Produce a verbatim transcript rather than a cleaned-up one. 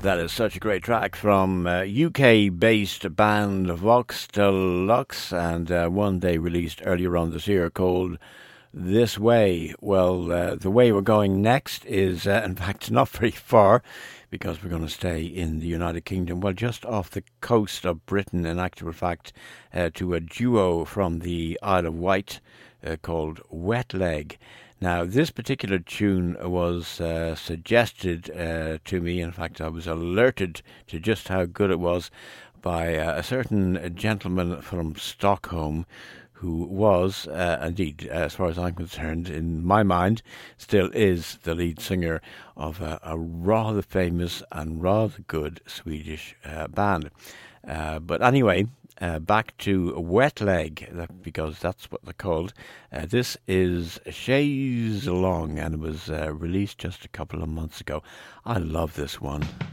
That is such a great track from uh, U K-based band Vox Deluxe, and uh, one they released earlier on this year called This Way. Well, uh, the way we're going next is, uh, in fact, not very far, because we're going to stay in the United Kingdom, well, just off the coast of Britain, in actual fact, uh, to a duo from the Isle of Wight uh, called Wet Leg. Now, this particular tune was uh, suggested uh, to me. In fact, I was alerted to just how good it was by uh, a certain gentleman from Stockholm who was, uh, indeed, as far as I'm concerned, in my mind, still is the lead singer of a, a rather famous and rather good Swedish uh, band. Uh, but anyway, uh, back to Wet Leg, because that's what they're called. Uh, this is Chaise Along, and it was uh, released just a couple of months ago. I love this one.